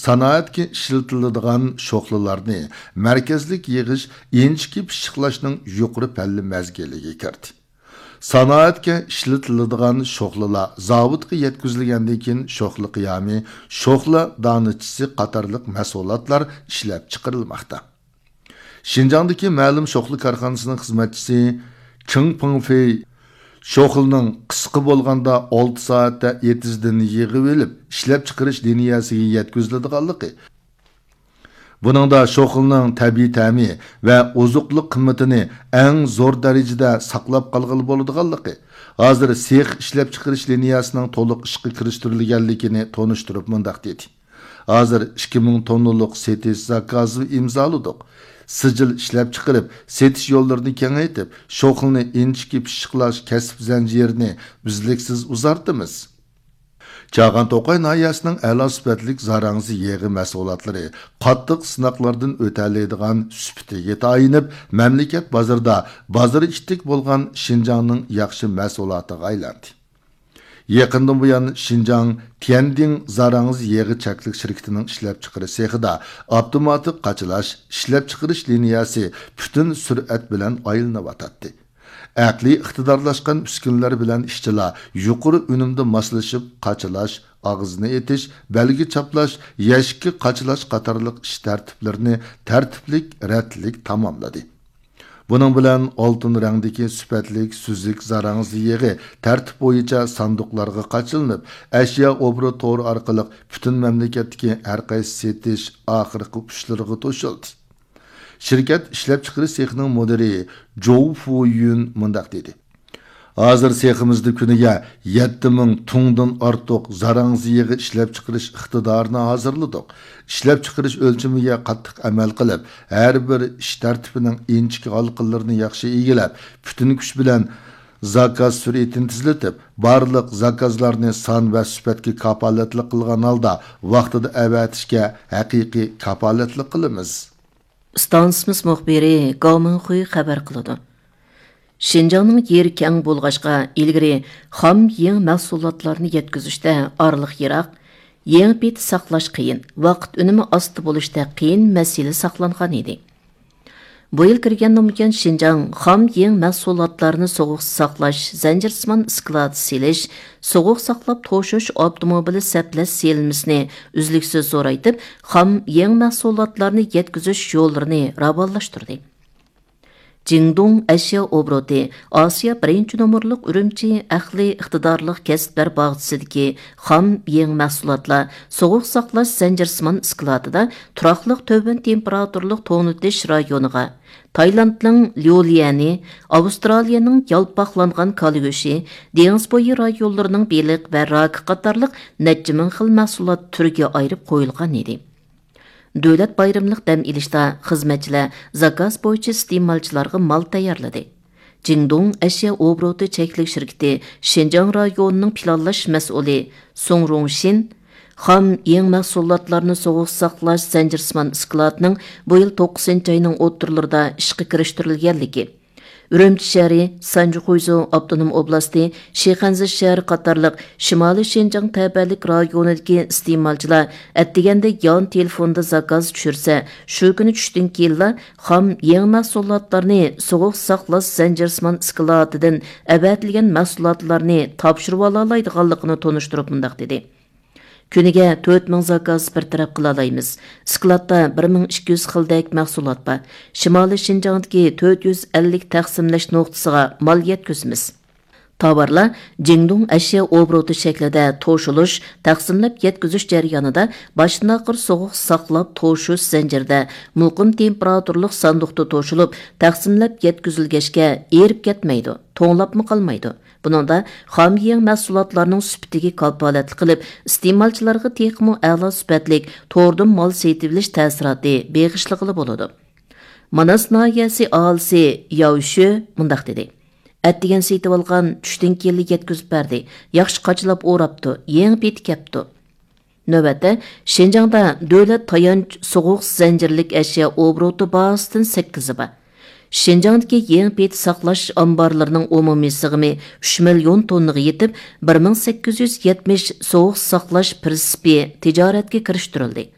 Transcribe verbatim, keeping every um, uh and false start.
sanoatga ishlatiladigan shoxlalarni markazlik yig'ish inchki pishiqlashning yuqori palli mazgiliga kirdi. Sanoatga ishlatiladigan shoxlalar zavodga yetkazilgandan keyin shoxla qiyami, shoxla donichisi qatorliq mahsulotlar ishlab chiqarilmoqda. Şinjandagi ma'lum shoxla korxonasining xizmatchisi King Pengfei shoxlaning qisqa bo'lganda olti soatda yetizdan yig'ib olib, ishlab chiqarish liniyasiga yetkaziladiganligi, buningda shoxlaning tabiiy ta'mi va ozuqlik qimmatini eng zo'r darajada saqlab qolgan bo'ladiganligi, hozir sex ishlab chiqarish liniyasining to'liq ishga kirishtirilganligini tonishtirib mundaq dedi. Hozir ikki ming tonnalik setish zakozi imzoladik. Sijil ishlab chiqarib, setish yo'llarini kengaytib, shoxlni inchki pishiqlash kasb zanjirini bizliksiz uzartimiz. Chag'an To'qay nahiyasining a'lo sifatlik zarangzi yig'i mahsulotlari qattiq sinoqlardan o'talaydigan sifatiga tayinib, mamlakat bozorida bozor ichtik bo'lgan Şinjanning yaxshi mahsulotiga aylandi. Yaqindan buyon Şinjan Tianding zarangzi yig'i chaklik shirkatining ishlab chiqarish sexida avtomatik qachilash ishlab chiqarish liniyasi butun sur'at bilan aylanayotdi. Aqli iqtidorlashgan uskunlar bilan ishchilar yuqori unumda moslashib qachilash, og'izni etish, belgi chaplash, yashki qachilash qatorliq ish tartiblarini tartiblik, ratlik tamomladi. Bunun bilan oltin rangdagi sifatlik suzik zarangzi yig'i tartib bo'yicha sanduqlarga qachilinib, ashyo obro to'r orqali butun mamlakatdagi har qaysi setish oxirgi ishlarga to'shildi. Şirket ishlab chiqarish sexining mudiri Zhou Fuyun mundaq dedi. Hozir seximizda kuniga yetti ming tungdan ortiq zarangzi yig'i ishlab chiqarish iqtidorini hozirladik. Ishlab chiqarish o'lchamiga qattiq amal qilib, har bir ish tartibining inchki halqalarini yaxshi egilab, butun kuch bilan zakaz sur'atini tezlatib, barliq zakazlarni son va sifatga kapolatli qilgan holda vaqtida avatishga haqiqiy kapolatli qilamiz. Stansimiz muxbiri Gaumin Xuy xabar qiladi. Şinjanning yeri keng bo'lg'achqa ilgari xom yeng mahsulotlarni yetkazishda orliq yiroq, yeng bit saqlash qiyin, vaqt unumi osti bo'lishda qiyin masala saqlangan edi. Bu yil kirgandan buyon Şinjan xom yeng mahsulotlarni sovuq saqlash, zanjirsimon sklad silish, sovuq saqlab to'shish avtomobili saplash selimizini uzluksiz zo'raytib, xom yeng mahsulotlarni yetkazish yo'llarini ravonlashtirdi. Jingdong ashyo obroti Osiyo birinchi nomerlik Urumchi ahli iqtidorli kasblar bog'chisidagi xom yeng mahsulotlar sovuq saqlash zanjirsimon skladida turaqliq to'ban temperaturlik to'nitish rayoniga, Taylandning Liuliani, Avstraliyaning yalpaqlangan kalgo'shi, dengiz bo'yi rayonlarining beliq va rak qatorliq necha ming xil mahsulot turiga ayirib qo'yilgan edi. Davlat bayramlik dam ilishda xizmatchilar zakaz bo'yicha iste'molchilarga mal tayyorladi. Jingdong ashyo obroti cheklik shirkati Şinjan rayonining planlash mas'uli Song Rongshin xom yeng mahsulotlarni sovuq saqlash zanjirsimon skladning bu yil to'qqizinchi oyning o'ttirlarida ishga kirishtirilganligi, Urumchi shahri, Sanjuxuyzu avtonom oblasti, Shixanzi shahri qatorliq Shimoliy Şinjan tabalik rayonidagi iste'molchilar atdiganda yon telefonda zakaz tushirsa, shu kuni tushdan keyinla xom yeng mahsulotlarni sovuq saqlash zanjirsimon skladidan avatilgan mahsulotlarni topshirib olaydiganligini tonishtirib mundaq dedi. Kuniga to'rt ming zakaz bir taraf qila olamiz. Skladda bir ming ikki yuz xildek mahsulot bor. Shimoliy Şinjandagi to'rt yuz ellik taqsimlash nuqtasiga mal yetkazamiz. Tovarlar Jingdong ashyo obroti shaklida to'shilish, taqsimlab yetkazish jarayonida boshdan-oxir sovuq saqlab to'shish zanjirida muqim temperaturlik sanduqda to'shilib, taqsimlab yetkazilgachga erib ketmaydi, to'nglabmi qolmaydi. Buningda xom yeng mahsulotlarning sifatiga kapolatli qilib, iste'molchilarga texmo a'lo sifatlik to'rdan mol setilish ta'siroti beg'ishlig'i bo'ladi. Manas nahiyasi aholisi Yaoshu mundaq dedi. Atdigan setib olgan tushdan keyin yetkazib berdi. Yaxshi qachilab o'rabdi, yeng bit kepti. Navbatda Şinjanda davlat tayanch sovuq zanjirlik ashyo obroti bazasidan sakkiz bor. Şinjandagi yeng bit saqlash omborlarining umumiy sig'imi uch million tonnaga yetib, bir ming sakkiz yuz yetmish sovuq saqlash prinsipi tijoratga kirishtirildi.